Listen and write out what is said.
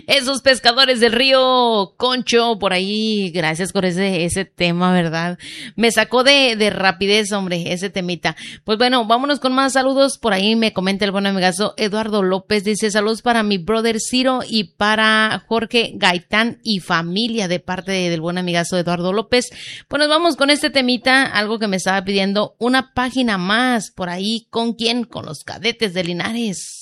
Esos pescadores del río Concho, por ahí, gracias por ese tema, ¿verdad? Me sacó de rapidez, hombre, ese temita. Pues bueno, vámonos con más saludos. Por ahí me comenta el buen amigazo Eduardo López, dice saludos para mi brother Ciro y para Jorge Gaitán y familia de parte del buen amigazo Eduardo López. Pues nos vamos con este temita, algo que me estaba pidiendo, una página más por ahí, ¿con quién? Con los Cadetes de Linares.